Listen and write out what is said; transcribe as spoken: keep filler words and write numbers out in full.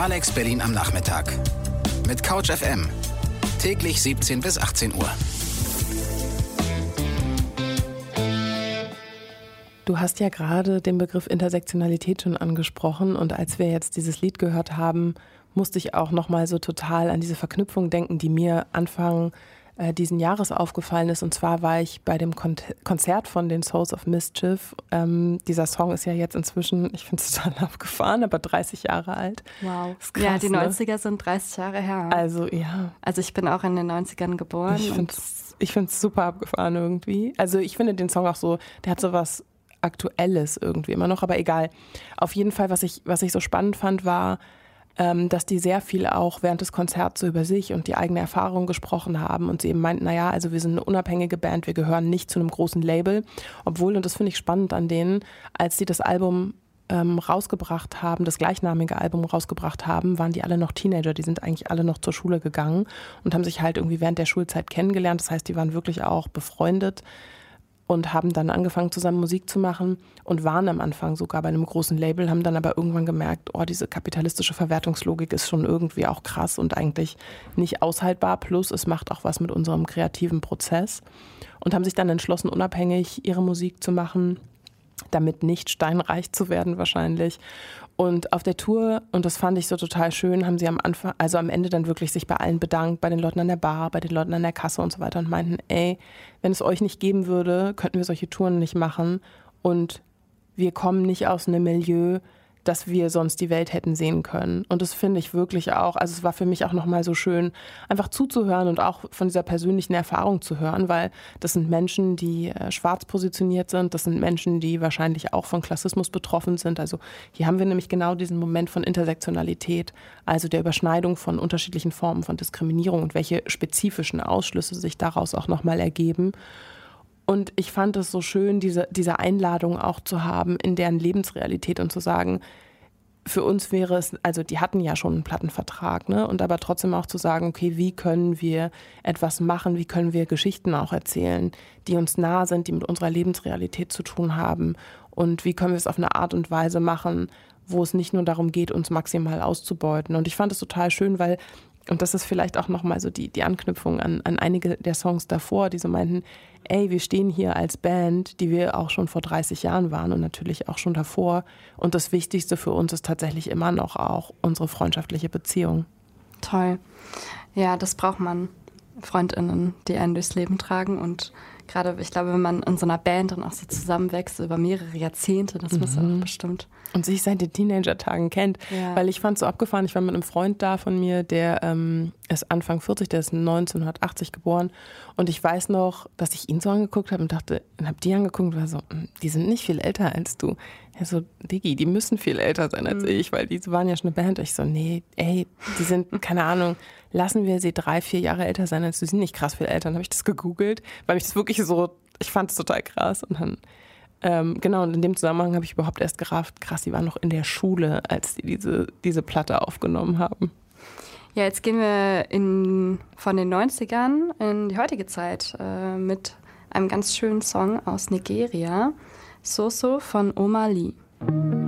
Alex Berlin am Nachmittag. Mit Couch F M. Täglich siebzehn bis achtzehn Uhr. Du hast ja gerade den Begriff Intersektionalität schon angesprochen und als wir jetzt dieses Lied gehört haben, musste ich auch nochmal so total an diese Verknüpfung denken, die mir Anfang äh, diesen Jahres aufgefallen ist. Und zwar war ich bei dem Kon- Konzert von den Souls of Mischief. Ähm, dieser Song ist ja jetzt inzwischen, ich finde es total abgefahren, aber dreißig Jahre alt. Wow. Ist krass, ja, die ne? neunziger sind dreißig Jahre her. Also ja. Also ich bin auch in den neunzigern geboren. Ich finde es ich find's super abgefahren irgendwie. Also ich finde den Song auch so, der hat so was Aktuelles irgendwie immer noch, aber egal. Auf jeden Fall, was ich, was ich so spannend fand, war, ähm, dass die sehr viel auch während des Konzerts so über sich und die eigene Erfahrung gesprochen haben und sie eben meinten, naja, also wir sind eine unabhängige Band, wir gehören nicht zu einem großen Label, obwohl, und das finde ich spannend an denen, als sie das Album ähm, rausgebracht haben, das gleichnamige Album rausgebracht haben, waren die alle noch Teenager, die sind eigentlich alle noch zur Schule gegangen und haben sich halt irgendwie während der Schulzeit kennengelernt, das heißt, die waren wirklich auch befreundet und haben dann angefangen, zusammen Musik zu machen und waren am Anfang sogar bei einem großen Label, haben dann aber irgendwann gemerkt, oh, diese kapitalistische Verwertungslogik ist schon irgendwie auch krass und eigentlich nicht aushaltbar, plus es macht auch was mit unserem kreativen Prozess und haben sich dann entschlossen, unabhängig ihre Musik zu machen, damit nicht steinreich zu werden wahrscheinlich. Und auf der Tour, und das fand ich so total schön, haben sie am Anfang, also am Ende dann wirklich sich bei allen bedankt, bei den Leuten an der Bar, bei den Leuten an der Kasse und so weiter und meinten, ey, wenn es euch nicht geben würde, könnten wir solche Touren nicht machen und wir kommen nicht aus einem Milieu, dass wir sonst die Welt hätten sehen können. Und das finde ich wirklich auch, also es war für mich auch nochmal so schön, einfach zuzuhören und auch von dieser persönlichen Erfahrung zu hören, weil das sind Menschen, die äh, schwarz positioniert sind, das sind Menschen, die wahrscheinlich auch von Klassismus betroffen sind. Also hier haben wir nämlich genau diesen Moment von Intersektionalität, also der Überschneidung von unterschiedlichen Formen von Diskriminierung und welche spezifischen Ausschlüsse sich daraus auch nochmal ergeben. Und ich fand es so schön, diese, diese Einladung auch zu haben in deren Lebensrealität und zu sagen, für uns wäre es, also die hatten ja schon einen Plattenvertrag, ne? Und aber trotzdem auch zu sagen, okay, wie können wir etwas machen, wie können wir Geschichten auch erzählen, die uns nah sind, die mit unserer Lebensrealität zu tun haben und wie können wir es auf eine Art und Weise machen, wo es nicht nur darum geht, uns maximal auszubeuten. Und ich fand es total schön, weil, und das ist vielleicht auch nochmal so die, die Anknüpfung an, an einige der Songs davor, die so meinten, ey, wir stehen hier als Band, die wir auch schon vor dreißig Jahren waren und natürlich auch schon davor. Und das Wichtigste für uns ist tatsächlich immer noch auch unsere freundschaftliche Beziehung. Toll. Ja, das braucht man. FreundInnen, die einen durchs Leben tragen und gerade, ich glaube, wenn man in so einer Band dann auch so zusammenwächst über mehrere Jahrzehnte, das mhm. muss auch bestimmt. Und sich seit den Teenager-Tagen kennt, ja. Weil ich fand es so abgefahren, ich war mit einem Freund da von mir, der ähm, ist Anfang vierzig, der ist neunzehnhundertachtzig geboren und ich weiß noch, dass ich ihn so angeguckt habe und dachte, und habe die angeguckt und war so, die sind nicht viel älter als du. Er so, Diggi, die müssen viel älter sein als mhm. ich, weil die waren ja schon eine Band. Ich so, nee, ey, die sind, keine Ahnung, lassen wir sie drei, vier Jahre älter sein als du, sie sind nicht krass viel älter. Dann habe ich das gegoogelt, weil mich das wirklich so, ich fand es total krass und dann Ähm, genau, und in dem Zusammenhang habe ich überhaupt erst gerafft, krass, die waren noch in der Schule, als die diese, diese Platte aufgenommen haben. Ja, jetzt gehen wir in, von den neunzigern in die heutige Zeit äh, mit einem ganz schönen Song aus Nigeria, So So von Omah Lay.